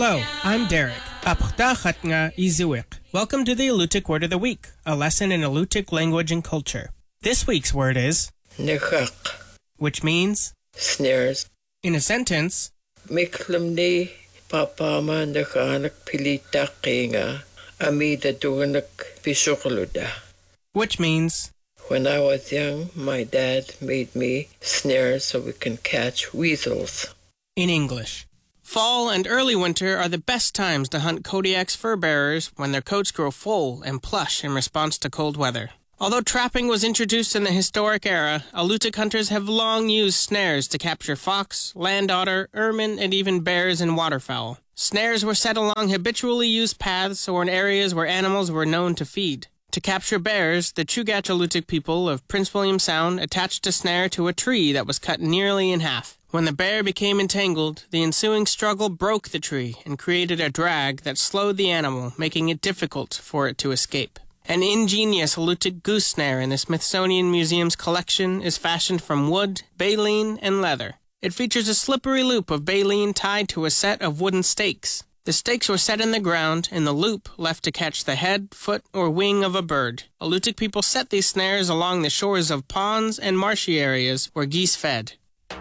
Hello, I'm Derek. Apchtachat nga izuik. Welcome to the Alutiiq Word of the Week, a lesson in Alutiiq language and culture. This week's word is Nekak, which means snares. in a sentence, Miklamni papama nakanak pilita kinga amida duganak pisukuluda. which means When I was young, my dad made me snares so we can catch weasels. in English. Fall and early winter are the best times to hunt Kodiak's fur bearers when their coats grow full and plush in response to cold weather. Although trapping was introduced in the historic era, Alutiiq hunters have long used snares to capture fox, land otter, ermine, and even bears and waterfowl. Snares were set along habitually used paths or in areas where animals were known to feed. To capture bears, the Chugach Alutiiq people of Prince William Sound attached a snare to a tree that was cut nearly in half. When the bear became entangled, the ensuing struggle broke the tree and created a drag that slowed the animal, making it difficult for it to escape. An ingenious Alutiiq goose snare in the Smithsonian Museum's collection is fashioned from wood, baleen, and leather. It features a slippery loop of baleen tied to a set of wooden stakes. The stakes were set in the ground, and the loop left to catch the head, foot, or wing of a bird. Alutiiq people set these snares along the shores of ponds and marshy areas where geese fed.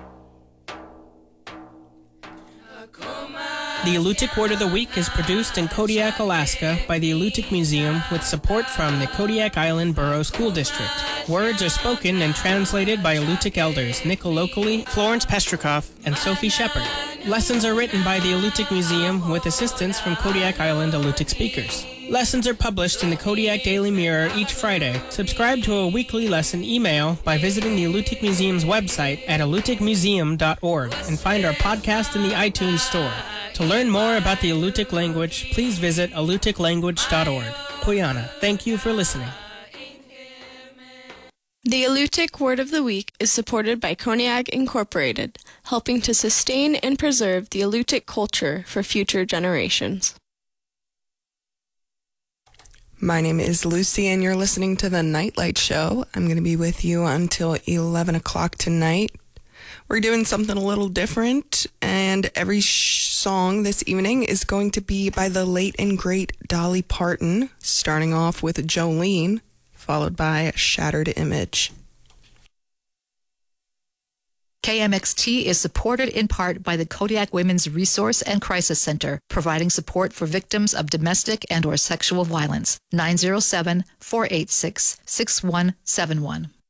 The Alutiiq Word of the Week is produced in Kodiak, Alaska by the Alutiiq Museum with support from the Kodiak Island Borough School District. Words are spoken and translated by Alutiiq elders Nick Alokli, Florence Pestrikoff, and Sophie Shepard. Lessons are written by the Alutiiq Museum with assistance from Kodiak Island Alutiiq speakers. Lessons are published in the Kodiak Daily Mirror each Friday. Subscribe to a weekly lesson email by visiting the Alutiiq Museum's website at alutiiqmuseum.org and find our podcast in the iTunes Store. To learn more about the Alutiiq language, please visit alutiiqlanguage.org. Kuyana, thank you for listening. The Alutiiq Word of the Week is supported by Kodiak Incorporated, helping to sustain and preserve the Alutiiq culture for future generations. My name is Lucy, and you're listening to the Nightlight Show. I'm going to be with you until 11 o'clock tonight. We're doing something a little different, and every song this evening is going to be by the late and great Dolly Parton, starting off with Jolene, followed by Shattered Image. KMXT is supported in part by the Kodiak Women's Resource and Crisis Center, providing support for victims of domestic and/or sexual violence. 907-486-6171.